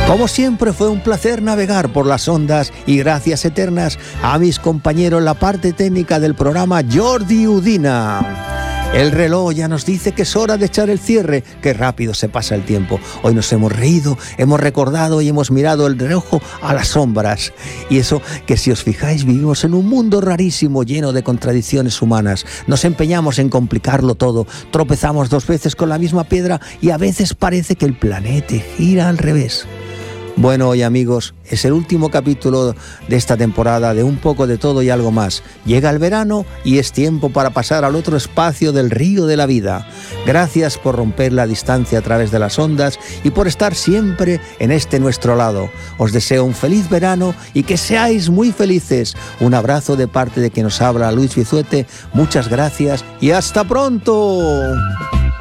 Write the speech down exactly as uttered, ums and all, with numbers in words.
Como siempre fue un placer navegar por las ondas y gracias eternas a mis compañeros en la parte técnica del programa, Jordi Udina. El reloj ya nos dice que es hora de echar el cierre. Qué rápido se pasa el tiempo. Hoy nos hemos reído, hemos recordado y hemos mirado el reloj a las sombras. Y eso que, si os fijáis, vivimos en un mundo rarísimo, lleno de contradicciones humanas. Nos empeñamos en complicarlo todo. Tropezamos dos veces con la misma piedra y a veces parece que el planeta gira al revés. Bueno, hoy, amigos, es el último capítulo de esta temporada de Un poco de todo y algo más. Llega el verano y es tiempo para pasar al otro espacio del río de la vida. Gracias por romper la distancia a través de las ondas y por estar siempre en este nuestro lado. Os deseo un feliz verano y que seáis muy felices. Un abrazo de parte de quien nos habla, Luis Bizuete. Muchas gracias y hasta pronto.